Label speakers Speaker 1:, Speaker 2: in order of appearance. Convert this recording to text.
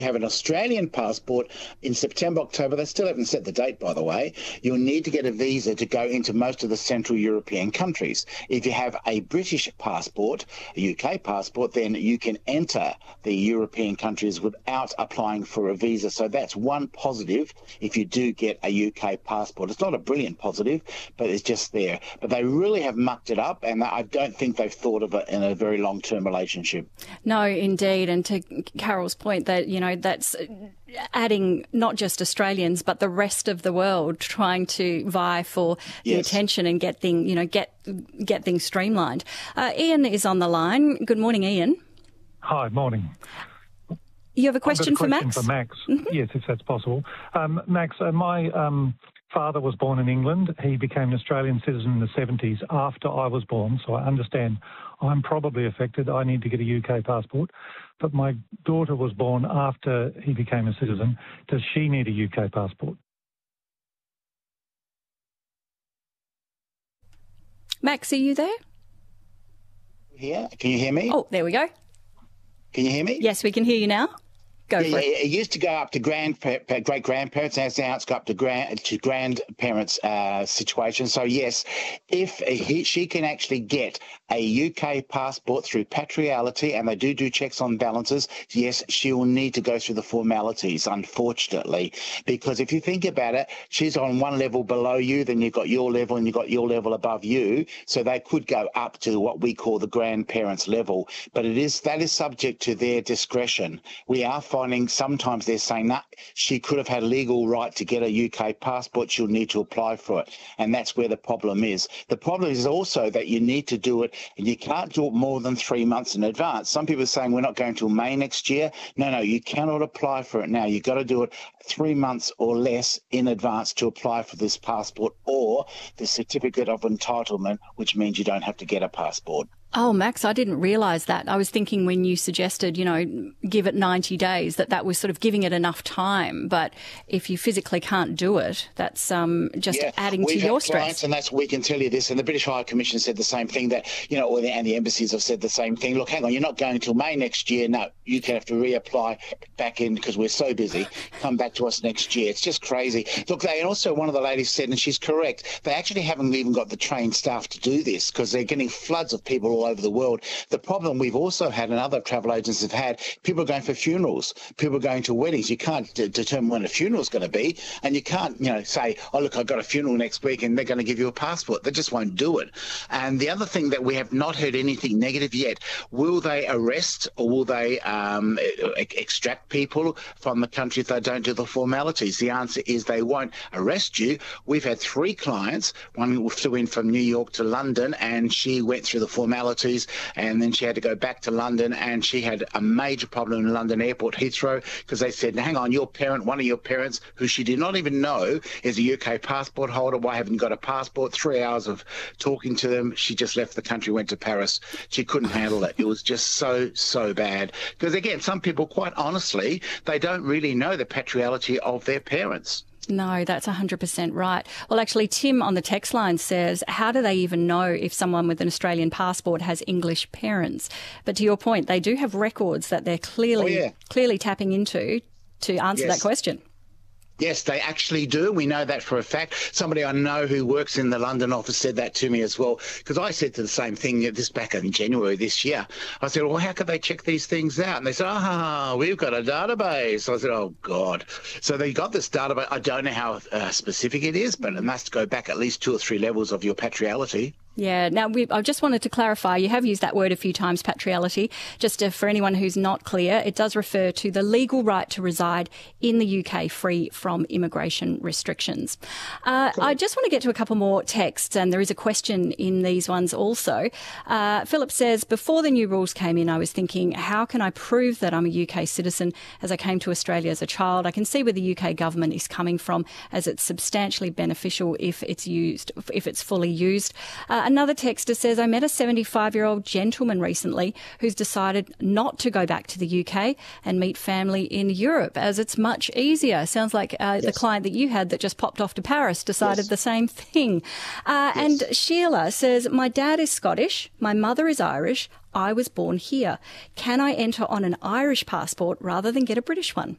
Speaker 1: have an Australian passport in September, October, they still haven't set the date, by the way, you'll need to get a visa to go into most of the Central European countries. If you have a British passport, a UK passport, then you can enter the European countries without applying for a visa. So that's one positive if you do get a UK passport. It's not a brilliant positive, but it's just there. But they really have mucked it up, and I don't think they've thought of it in a very long-term relationship.
Speaker 2: No, indeed. And to Carol's point that, that's adding not just Australians, but the rest of the world trying to vie for the attention and get things streamlined. Ian is on the line. Good morning, Ian.
Speaker 3: Hi, morning.
Speaker 2: You have a question for Max?
Speaker 3: For Max,
Speaker 2: mm-hmm.
Speaker 3: Yes, if that's possible. Max, my father was born in England. He became an Australian citizen in the 70s after I was born, so I understand I'm probably affected. I need to get a UK passport. But my daughter was born after he became a citizen. Does she need a UK passport?
Speaker 2: Max, are you there?
Speaker 1: Yeah, can you hear me?
Speaker 2: Oh, there we go.
Speaker 1: Can you hear me?
Speaker 2: Yes, we can hear you now. Go for it.
Speaker 1: It used to go up to great-grandparents, and now it's got up to grandparents' situation. So, yes, if she can actually get a UK passport through Patriality, and they do checks on balances, yes, she will need to go through the formalities, unfortunately, because if you think about it, she's on one level below you, then you've got your level, and you've got your level above you, so they could go up to what we call the grandparents' level, but that is subject to their discretion. We are finding sometimes they're saying that she could have had a legal right to get a UK passport, she'll need to apply for it. And that's where the problem is. The problem is also that you need to do it, and you can't do it more than 3 months in advance. Some people are saying we're not going till May next year. No, you cannot apply for it now. You've got to do it 3 months or less in advance to apply for this passport or the certificate of entitlement, which means you don't have to get a passport.
Speaker 2: Oh, Max, I didn't realise that. I was thinking when you suggested, give it 90 days, that was sort of giving it enough time. But if you physically can't do it, that's just adding to your stress.
Speaker 1: And we can tell you this, and the British High Commission said the same thing, that, and the embassies have said the same thing. Look, hang on, you're not going until May next year. No, you can have to reapply back in because we're so busy. Come back to us next year. It's just crazy. Look, and also one of the ladies said, and she's correct, they actually haven't even got the trained staff to do this because they're getting floods of people all over the world. The problem we've also had, and other travel agents have had, people are going for funerals, people are going to weddings. You can't determine when a funeral's going to be, and you can't, say, oh, look, I've got a funeral next week, and they're going to give you a passport. They just won't do it. And the other thing that we have not heard anything negative yet, will they arrest or will they extract people from the country if they don't do the formalities? The answer is they won't arrest you. We've had 3 clients. One flew in from New York to London, and she went through the formalities, and then she had to go back to London, and she had a major problem in London Airport, Heathrow, because they said, hang on, one of your parents, who she did not even know is a UK passport holder, why haven't you got a passport? 3 hours of talking to them, she just left the country, went to Paris. She couldn't handle it. It was just so bad. Because again, some people, quite honestly, they don't really know the patriality of their parents.
Speaker 2: No, that's 100% right. Well, actually, Tim on the text line says, how do they even know if someone with an Australian passport has English parents? But to your point, they do have records that they're clearly tapping into to answer that question.
Speaker 1: Yes, they actually do. We know that for a fact. Somebody I know who works in the London office said that to me as well, because I said to the same thing this back in January this year. I said, well, how could they check these things out? And they said, we've got a database. I said, oh, God. So they got this database. I don't know how specific it is, but it must go back at least 2 or 3 levels of your patriality.
Speaker 2: Yeah. Now, I just wanted to clarify, you have used that word a few times, patriality. Just for anyone who's not clear, it does refer to the legal right to reside in the UK free from immigration restrictions. Cool. I just want to get to a couple more texts, and there is a question in these ones also. Philip says, before the new rules came in, I was thinking, how can I prove that I'm a UK citizen as I came to Australia as a child? I can see where the UK government is coming from, as it's substantially beneficial if it's fully used. Another texter says, I met a 75-year-old gentleman recently who's decided not to go back to the UK and meet family in Europe as it's much easier. Sounds like the client that you had that just popped off to Paris decided the same thing. And Sheila says, my dad is Scottish, my mother is Irish, I was born here. Can I enter on an Irish passport rather than get a British one?